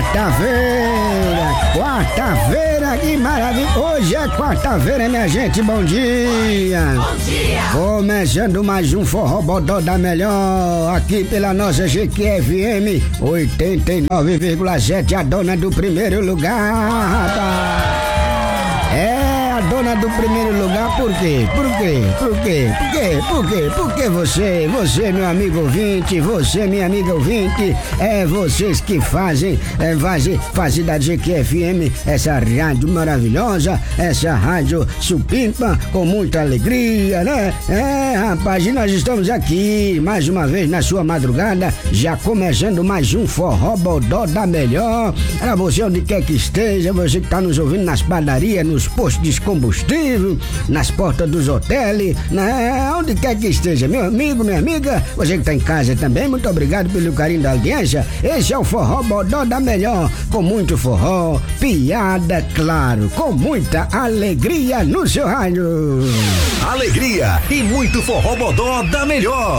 Quarta-feira, que maravilha. Hoje é quarta-feira, minha gente, bom dia. Bom dia. Começando mais um Forró Bodó da Melhor, aqui pela nossa GQFM 89,7, a dona do primeiro lugar, rapaz. É a dona do primeiro lugar, por quê? Por que você, meu amigo ouvinte, você, minha amiga ouvinte, vocês que fazem da GQFM essa rádio maravilhosa, essa rádio supimpa com muita alegria, né? Rapaz, e nós estamos aqui mais uma vez na sua madrugada, já começando mais um Forró Bodó da Melhor, pra você onde quer que esteja, você que tá nos ouvindo nas padarias, nos postos de combustível, nas portas dos hotéis, né? Onde quer que esteja, meu amigo, minha amiga, você que tá em casa também, muito obrigado pelo carinho da audiência. Esse é o Forró Bodó da Melhor, com muito forró, piada, claro, com muita alegria no seu rádio. Alegria e muito Forró Bodó da Melhor.